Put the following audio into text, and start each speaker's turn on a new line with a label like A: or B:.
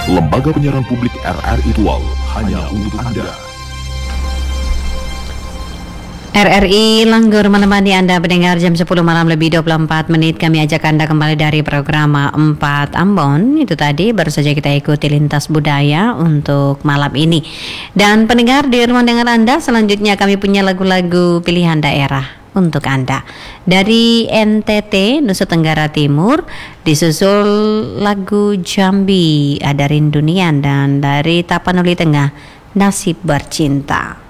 A: Lembaga Penyiaran Publik RRI Tual, hanya untuk Anda.
B: RRI Langgur menemani Anda pendengar jam 10 malam lebih 24 menit. Kami ajak Anda kembali dari program 4 Ambon. Itu tadi baru saja kita ikuti lintas budaya untuk malam ini. Dan pendengar di rumah dengar Anda, selanjutnya kami punya lagu-lagu pilihan daerah untuk Anda. Dari NTT, Nusa Tenggara Timur, disusul lagu Jambi, ada Rindu Nian, dan dari Tapanuli Tengah, Nasib Bercinta.